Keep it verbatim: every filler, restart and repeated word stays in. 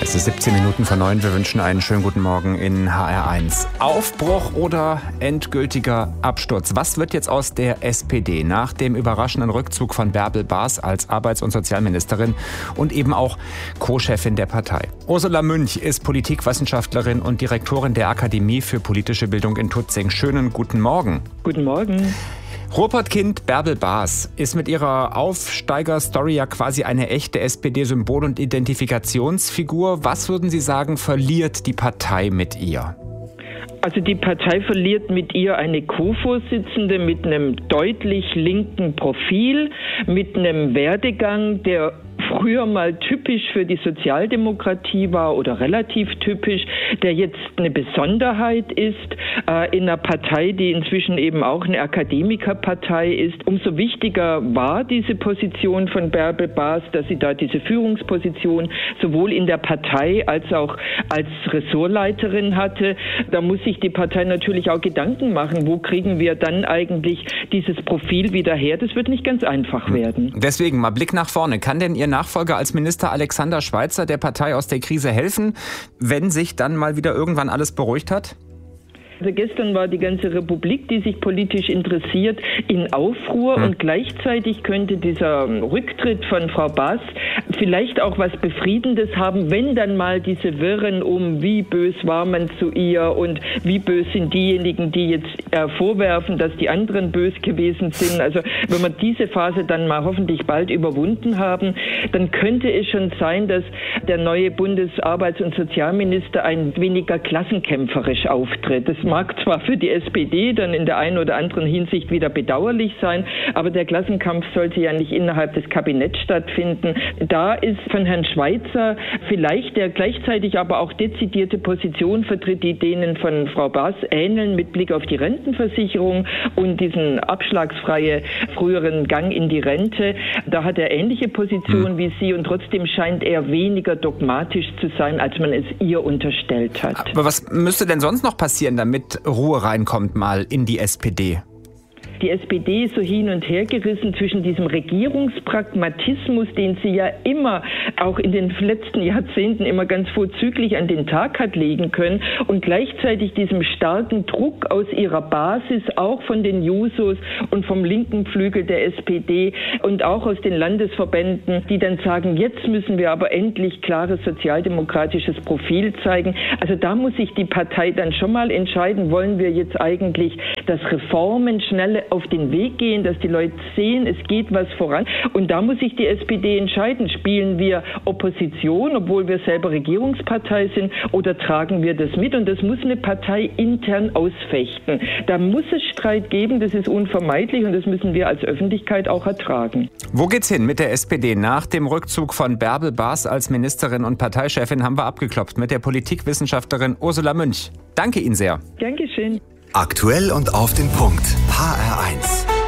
Es ist siebzehn Minuten vor neun. Wir wünschen einen schönen guten Morgen in H R eins. Aufbruch oder endgültiger Absturz? Was wird jetzt aus der S P D nach dem überraschenden Rückzug von Bärbel Baas als Arbeits- und Sozialministerin und eben auch Co-Chefin der Partei? Ursula Münch ist Politikwissenschaftlerin und Direktorin der Akademie für politische Bildung in Tutzing. Schönen guten Morgen. Guten Morgen. Ruhrpottkind Bärbel Baas ist mit ihrer Aufsteiger-Story ja quasi eine echte S P D-Symbol- und Identifikationsfigur. Was würden Sie sagen, verliert die Partei mit ihr? Also die Partei verliert mit ihr eine Co-Vorsitzende mit einem deutlich linken Profil, mit einem Werdegang, der früher mal typisch für die Sozialdemokratie war oder relativ typisch, der jetzt eine Besonderheit ist äh, in einer Partei, die inzwischen eben auch eine Akademikerpartei ist. Umso wichtiger war diese Position von Bärbel Baas, dass sie da diese Führungsposition sowohl in der Partei als auch als Ressortleiterin hatte. Da muss sich die Partei natürlich auch Gedanken machen, wo kriegen wir dann eigentlich dieses Profil wieder her? Das wird nicht ganz einfach werden. Deswegen mal Blick nach vorne. Kann denn Ihr Nachfolger als Minister Alexander Schweitzer der Partei aus der Krise helfen, wenn sich dann mal wieder irgendwann alles beruhigt hat? Also gestern war die ganze Republik, die sich politisch interessiert, in Aufruhr hm. und gleichzeitig könnte dieser Rücktritt von Frau Baas vielleicht auch was Befriedendes haben, wenn dann mal diese Wirren um wie bös war man zu ihr und wie bös sind diejenigen, die jetzt äh, vorwerfen, dass die anderen bös gewesen sind. Also wenn wir diese Phase dann mal hoffentlich bald überwunden haben, dann könnte es schon sein, dass der neue Bundesarbeits- und Sozialminister ein weniger klassenkämpferisch auftritt. Das mag zwar für die S P D dann in der einen oder anderen Hinsicht wieder bedauerlich sein, aber der Klassenkampf sollte ja nicht innerhalb des Kabinetts stattfinden. Da ist von Herrn Schweitzer vielleicht, der gleichzeitig aber auch dezidierte Positionen vertritt, die denen von Frau Baas ähneln, mit Blick auf die Rentenversicherung und diesen abschlagsfreie früheren Gang in die Rente. Da hat er ähnliche Positionen hm. wie Sie und trotzdem scheint er weniger dogmatisch zu sein, als man es ihr unterstellt hat. Aber was müsste denn sonst noch passieren, damit Ruhe reinkommt mal in die S P D? Die S P D ist so hin und her gerissen zwischen diesem Regierungspragmatismus, den sie ja immer, auch in den letzten Jahrzehnten, immer ganz vorzüglich an den Tag hat legen können und gleichzeitig diesem starken Druck aus ihrer Basis, auch von den Jusos und vom linken Flügel der S P D und auch aus den Landesverbänden, die dann sagen, jetzt müssen wir aber endlich klares sozialdemokratisches Profil zeigen. Also da muss sich die Partei dann schon mal entscheiden, wollen wir jetzt eigentlich, dass Reformen schnell auf den Weg gehen, dass die Leute sehen, es geht was voran. Und da muss sich die S P D entscheiden. Spielen wir Opposition, obwohl wir selber Regierungspartei sind, oder tragen wir das mit? Und das muss eine Partei intern ausfechten. Da muss es Streit geben, das ist unvermeidlich und das müssen wir als Öffentlichkeit auch ertragen. Wo geht's hin mit der S P D? Nach dem Rückzug von Bärbel Baas als Ministerin und Parteichefin haben wir abgeklopft mit der Politikwissenschaftlerin Ursula Münch. Danke Ihnen sehr. Dankeschön. Aktuell und auf den Punkt. H R eins.